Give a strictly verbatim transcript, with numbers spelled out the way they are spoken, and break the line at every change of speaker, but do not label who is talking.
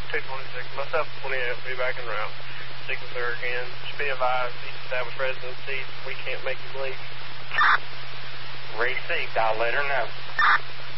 two twenty-six. Myself, twenty-eight, will be back en route. Speak with her again. Just be advised, he's established residency. We can't make him leave.
Received. I'll let her know.